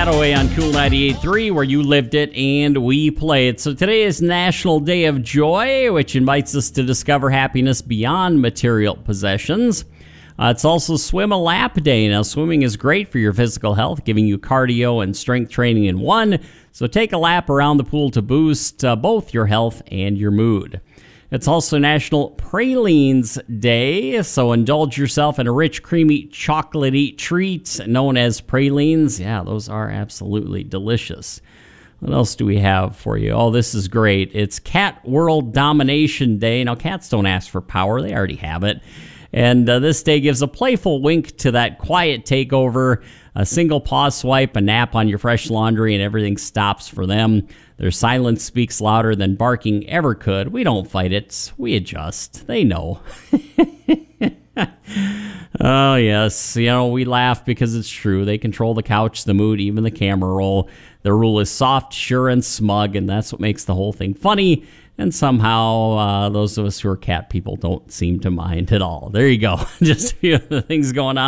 Gadaway on Cool 98.3, where you lived it and we play it. So today is National Day of Joy, which invites us to discover happiness beyond material possessions. It's also Swim a Lap Day. Now, swimming is great for your physical health, giving you cardio and strength training in one. So take a lap around the pool to boost both your health and your mood. It's also National Pralines Day, so indulge yourself in a rich, creamy, chocolatey treat known as pralines. Yeah, those are absolutely delicious. What else do we have for you? Oh, this is great. It's Cat World Domination Day. Now, cats don't ask for power. They already have it. And this day gives a playful wink to that quiet takeover. A single paw swipe, a nap on your fresh laundry, and everything stops for them. Their silence speaks louder than barking ever could. We don't fight it. We adjust. They know. Oh, yes. You know, we laugh because it's true. They control the couch, the mood, even the camera roll. Their rule is soft, sure, and smug, and that's what makes the whole thing funny. And somehow, those of us who are cat people don't seem to mind at all. There you go. Just a few of the things going on.